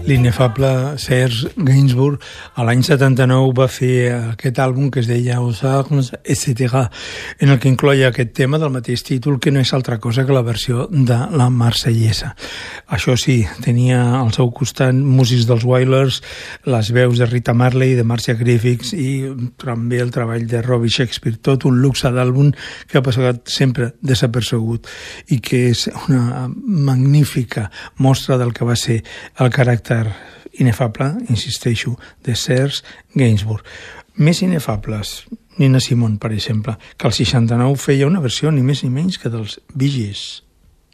L'inefable Serge Gainsbourg a l'any 79 va fer aquest àlbum que es deia Aux Armes, etc., en el que incloia aquest tema del mateix títol, que no és altra cosa que la versió de la Marsellesa. Això sí, tenia al seu costat músics dels Wailers, les veus de Rita Marley, de Marcia Griffiths i també el treball de Robbie Shakespeare, tot un luxe d'àlbum que ha passat sempre desapercebut i que és una magnífica mostra del que va ser el caràcter inefable, insisteixo, de Serge Gainsbourg. Més inefables, Nina Simone, per exemple, que al 69 feia una versió ni més ni menys que dels Bee Gees.